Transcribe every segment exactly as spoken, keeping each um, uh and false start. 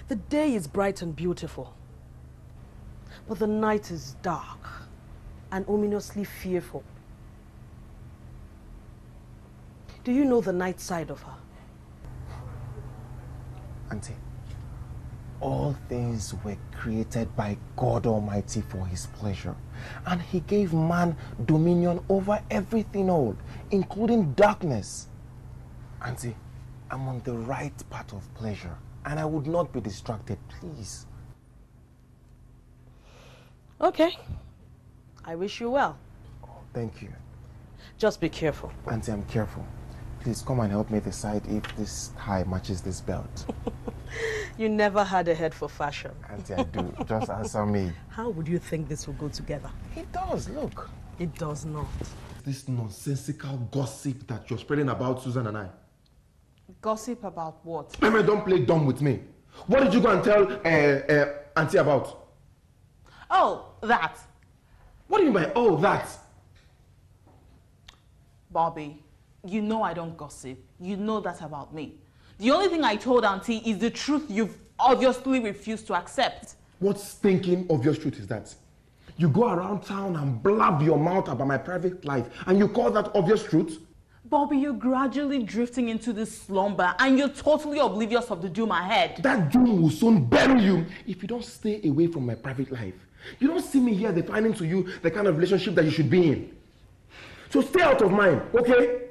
The day is bright and beautiful, but the night is dark and ominously fearful. Do you know the night side of her? Auntie, all things were created by God Almighty for His pleasure. And He gave man dominion over everything all, including darkness. Auntie, I'm on the right path of pleasure, and I would not be distracted, please. Okay. I wish you well. Oh, thank you. Just be careful. Auntie, I'm careful. Please come and help me decide if this tie matches this belt. You never had a head for fashion. Auntie, I do. Just answer me. How would you think this will go together? It does, look. It does not. This nonsensical gossip that you're spreading about Susan and I. Gossip about what? Emma, don't play dumb with me. What did you go and tell uh, uh, Auntie about? Oh, that. What do you mean by, oh, that? Bobby, you know I don't gossip. You know that about me. The only thing I told Auntie is the truth you've obviously refused to accept. What stinking obvious truth is that? You go around town and blab your mouth about my private life, and you call that obvious truth? Bobby, you're gradually drifting into this slumber, and you're totally oblivious of the doom ahead. That doom will soon bury you if you don't stay away from my private life. You don't see me here defining to you the kind of relationship that you should be in. So stay out of mine, okay?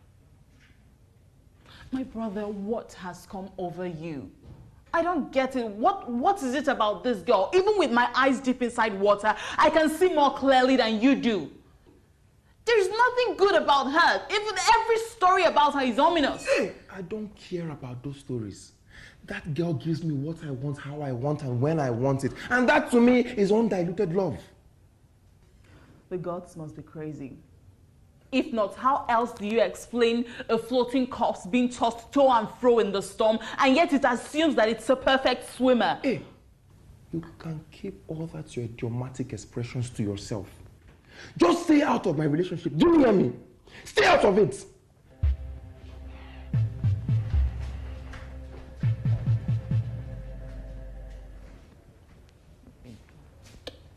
My brother, what has come over you? I don't get it. What, what is it about this girl? Even with my eyes deep inside water, I can see more clearly than you do. There's nothing good about her. Even every story about her is ominous. Hey, I don't care about those stories. That girl gives me what I want, how I want, and when I want it. And that to me is undiluted love. The gods must be crazy. If not, how else do you explain a floating corpse being tossed to and fro in the storm, and yet it assumes that it's a perfect swimmer? Hey, you can keep all that your idiomatic expressions to yourself. Just stay out of my relationship. Do you hear me? Stay out of it.